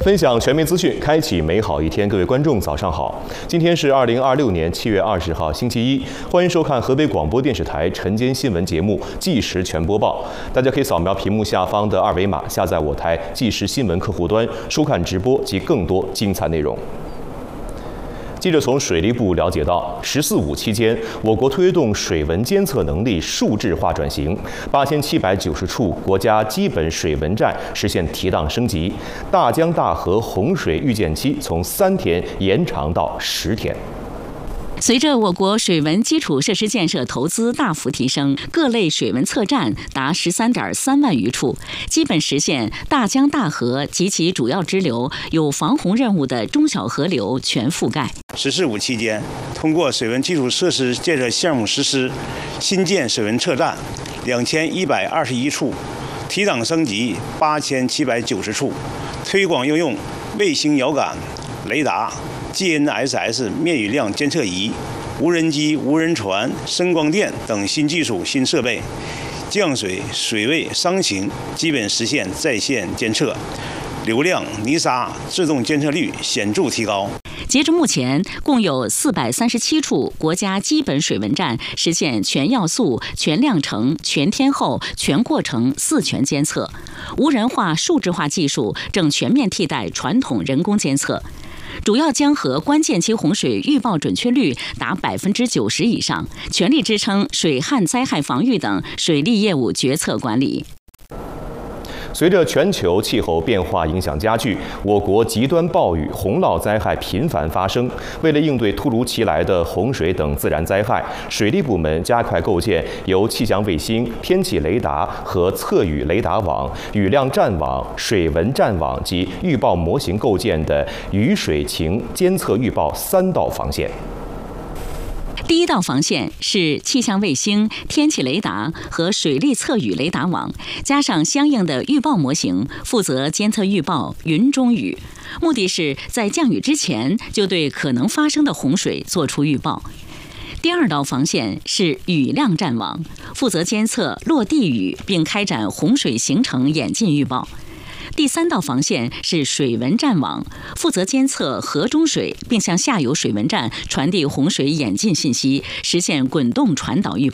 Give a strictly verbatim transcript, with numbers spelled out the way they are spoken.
分享全面资讯，开启美好一天。各位观众，早上好！今天是二零二六年七月二十号，星期一。欢迎收看河北广播电视台晨间新闻节目《即时全播报》。大家可以扫描屏幕下方的二维码，下载我台即时新闻客户端，收看直播及更多精彩内容。 记者从水利部了解到，“十四五”期间，我国推动水文监测能力数字化转型，八千七百九十处国家基本水文站实现提档升级，大江大河洪水预见期从三天延长到十天。 随着我国水文基础设施建设投资大幅提升，各类水文测站达十三点三万余处，基本实现大江大河及其主要支流有防洪任务的中小河流全覆盖。 “十四五”期间，通过水文基础设施建设项目实施，新建水文测站两千一百二十一处，提档升级八千七百九十处，推广应用卫星遥感、雷达。 G N S S 面雨量监测仪、无人机、无人船、声光电等新技术、新设备，降水、水位、伤情基本实现在线监测，流量、泥沙自动监测率显著提高。 截至目前，共有四百三十七处国家基本水文站实现全要素、全量程、全天候、全过程四全监测，无人化、数字化技术正全面替代传统人工监测。 主要江河关键期洪水预报准确率达百分之九十以上，全力支撑水旱灾害防御等水利业务决策管理。 随着全球气候变化影响加剧，我国极端暴雨、洪涝灾害频繁发生。为了应对突如其来的洪水等自然灾害，水利部门加快构建由气象卫星、天气雷达和测雨雷达网、雨量站网、水文站网及预报模型构建的雨水情监测预报三道防线。 第一道防线是气象卫星、天气雷达和水利测雨雷达网，加上相应的预报模型，负责监测预报云中雨，目的是在降雨之前就对可能发生的洪水做出预报。第二道防线是雨量站网，负责监测落地雨，并开展洪水形成演进预报。 第三道防线是水文站网，负责监测河中水，并向下游水文站传递洪水演进信息，实现滚动传导预报。